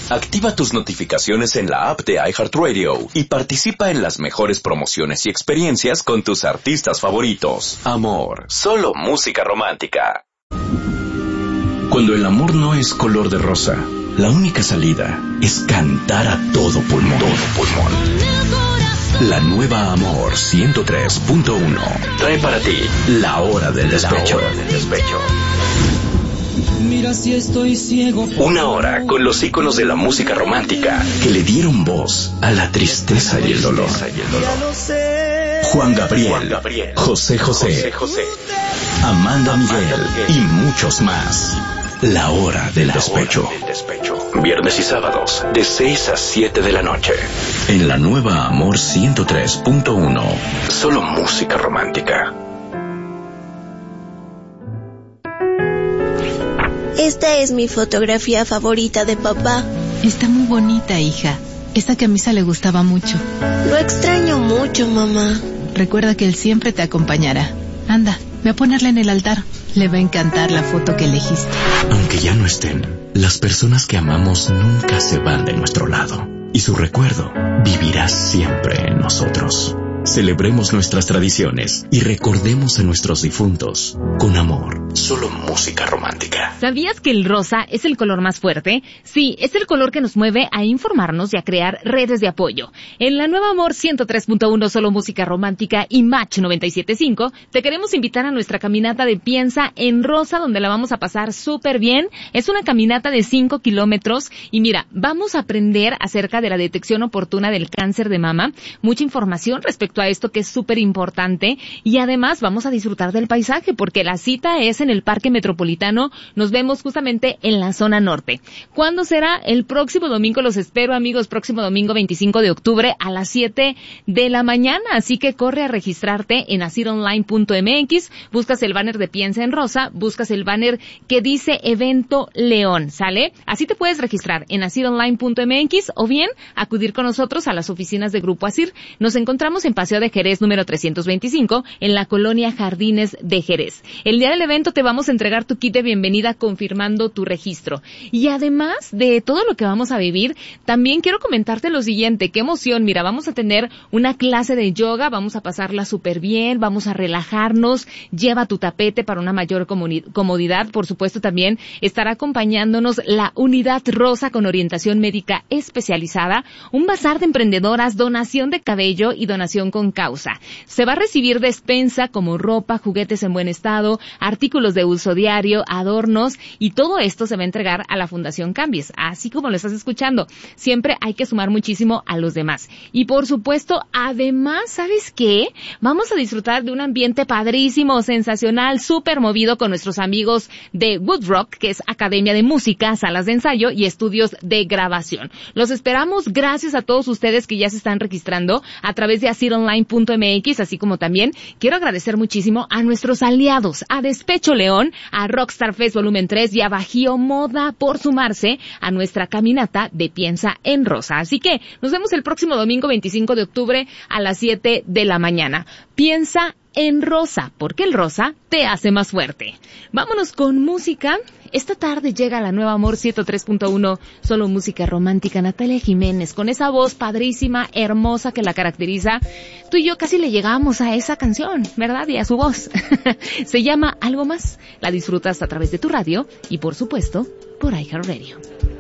Activa tus notificaciones en la app de iHeartRadio y participa en las mejores promociones y experiencias con tus artistas favoritos. Amor, solo música romántica. Cuando el amor no es color de rosa, la única salida es cantar a todo pulmón. La nueva Amor 103.1 trae para ti La Hora del Despecho. Mira si estoy ciego. Una hora con los íconos de la música romántica que le dieron voz a la tristeza y el dolor. Juan Gabriel, José José, Amanda Miguel y muchos más. La Hora del Despecho. Viernes y sábados de 6 a 7 de la noche. En la nueva Amor 103.1. Solo música romántica. Esta es mi fotografía favorita de papá. Está muy bonita, hija. Esta camisa le gustaba mucho. Lo extraño mucho, mamá. Recuerda que él siempre te acompañará. Anda, ve a ponerla en el altar. Le va a encantar la foto que elegiste. Aunque ya no estén, las personas que amamos nunca se van de nuestro lado. Y su recuerdo vivirá siempre en nosotros. Celebremos nuestras tradiciones y recordemos a nuestros difuntos con amor. Solo música romántica. ¿Sabías que el rosa es el color más fuerte? Sí, es el color que nos mueve a informarnos y a crear redes de apoyo. En la nueva Amor 103.1 Solo música romántica y Match 97.5 te queremos invitar a nuestra caminata de Piensa en Rosa, donde la vamos a pasar súper bien. Es una caminata de 5 kilómetros y mira, vamos a aprender acerca de la detección oportuna del cáncer de mama. Mucha información respecto a esto que es súper importante y además vamos a disfrutar del paisaje porque la cita es en el Parque Metropolitano. Nos vemos justamente en la zona norte. ¿Cuándo será? El próximo domingo. Los espero, amigos, próximo domingo 25 de octubre a las 7 de la mañana. Así que corre a registrarte en asironline.mx, buscas el banner de Piensa en Rosa, buscas el banner que dice Evento León, ¿sale? Así te puedes registrar en asironline.mx o bien acudir con nosotros a las oficinas de Grupo Asir. Nos encontramos en Paseo de Jerez número 325 en la colonia Jardines de Jerez. El día del evento te vamos a entregar tu kit de bienvenida confirmando tu registro. Y además de todo lo que vamos a vivir, también quiero comentarte lo siguiente. ¡Qué emoción! Mira, vamos a tener una clase de yoga, vamos a pasarla súper bien, vamos a relajarnos. Lleva tu tapete para una mayor comodidad. Por supuesto, también estará acompañándonos la Unidad Rosa con orientación médica especializada, un bazar de emprendedoras, donación de cabello y donación con causa. Se va a recibir despensa como ropa, juguetes en buen estado, artículos de uso diario, adornos, y todo esto se va a entregar a la Fundación Cambies, así como lo estás escuchando. Siempre hay que sumar muchísimo a los demás. Y por supuesto, además, ¿sabes qué? Vamos a disfrutar de un ambiente padrísimo, sensacional, súper movido con nuestros amigos de Woodrock, que es Academia de Música, salas de ensayo y estudios de grabación. Los esperamos. Gracias a todos ustedes que ya se están registrando a través de asironline.mx, así como también quiero agradecer muchísimo a nuestros aliados, a Despecho León, a Rockstar Fest Volumen 3 y a Bajío Moda por sumarse a nuestra caminata de Piensa en Rosa. Así que nos vemos el próximo domingo 25 de octubre a las 7 de la mañana. Piensa en Rosa, porque el rosa te hace más fuerte. Vámonos con música. Esta tarde llega la nueva Amor 103.1, solo música romántica. Natalia Jiménez, con esa voz padrísima, hermosa que la caracteriza. Tú y yo casi le llegamos a esa canción, ¿verdad? Y a su voz. Se llama Algo Más. La disfrutas a través de tu radio y, por supuesto, por iHeartRadio.